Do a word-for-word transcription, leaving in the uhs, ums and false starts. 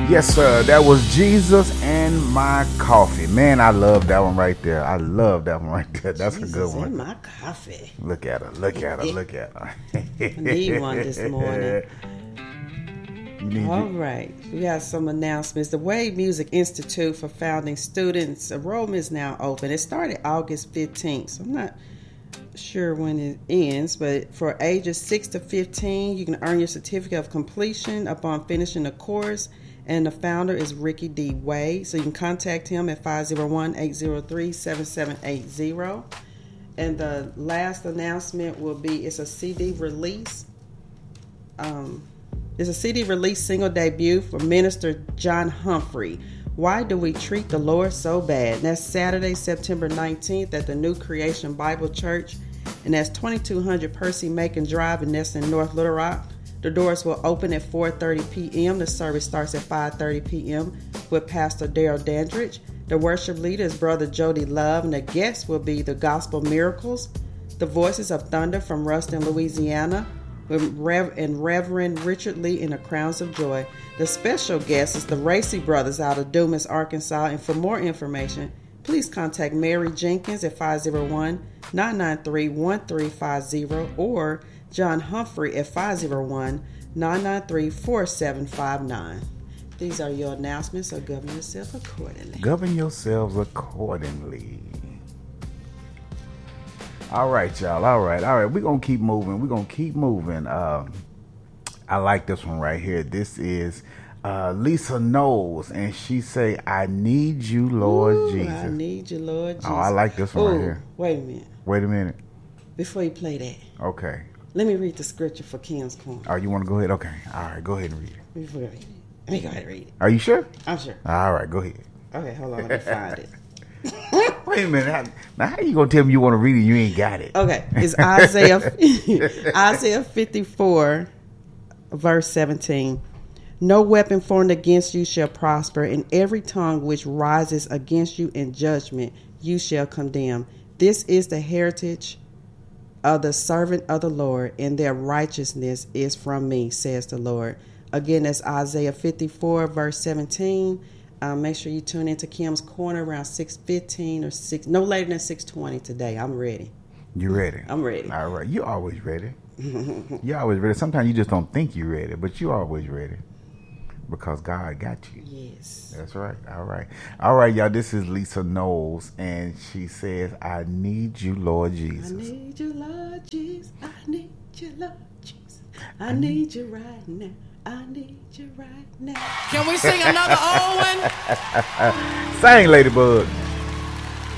Yes, sir. That was Jesus and My Coffee. Man, I love that one right there. I love that one right there. That's Jesus a good one. and My Coffee. Look at her. Look at her. Look at her. I need one this morning. All right. We got some announcements. The Wade Music Institute for Founding Students enrollment is now open. It started August fifteenth, so I'm not sure when it ends, but for ages six to fifteen, you can earn your certificate of completion upon finishing the course. And the founder is Ricky D. Wade. So you can contact him at five oh one, eight oh three, seven seven eight oh. And the last announcement will be it's a C D release. Um, it's a C D release single debut for Minister John Humphrey. Why Do We Treat the Lord So Bad? And that's Saturday, September nineteenth at the New Creation Bible Church. And that's twenty-two hundred Percy Macon Drive, and that's in North Little Rock. The doors will open at four thirty p.m. The service starts at five thirty p.m. with Pastor Daryl Dandridge. The worship leader is Brother Jody Love, and the guests will be the Gospel Miracles, the Voices of Thunder from Ruston, Louisiana, with Rev- and Reverend Richard Lee in the Crowns of Joy. The special guest is the Racy Brothers out of Dumas, Arkansas. And for more information, please contact Mary Jenkins at five oh one, nine nine three, one three five oh or John Humphrey at five oh one, nine nine three, four seven five nine. These are your announcements, so govern yourself accordingly. Govern yourselves accordingly. All right, y'all. All right. All right. We're going to keep moving. We're going to keep moving. Um, I like this one right here. This is uh, Lisa Knowles, and she say, I need you, Lord Ooh, Jesus. I need you, Lord Jesus. Oh, I like this one Ooh, right here. Wait a minute. Wait a minute. Before you play that, Okay. let me read the scripture for Kim's Corner. Oh, you want to go ahead? Okay. All right. Go ahead and read it. Before I read it. Let me go ahead and read it. Are you sure? I'm sure. All right. Go ahead. Okay, hold on. Let me find it. Wait a minute. How, now, how you going to tell me you want to read it and you ain't got it? Okay. It's Isaiah, Isaiah fifty-four, verse seventeen. No weapon formed against you shall prosper, and every tongue which rises against you in judgment you shall condemn. This is the heritage of the servant of the Lord, and their righteousness is from me, says the Lord. Again, that's Isaiah fifty-four, verse seventeen. Um, make sure you tune into Kim's Corner around six fifteen or six, no later than six twenty today. I'm ready. You ready? I'm ready. All right. You always ready. You always ready. Sometimes you just don't think you're ready, but you always ready because God got you. Yes. That's right. All right. All right, y'all. This is Lisa Knowles, and she says, I need you, Lord Jesus. I need you, Lord Jesus. I need you, Lord Jesus. I need you right now. I need you right now. Can we sing another old one? Sing, Ladybug.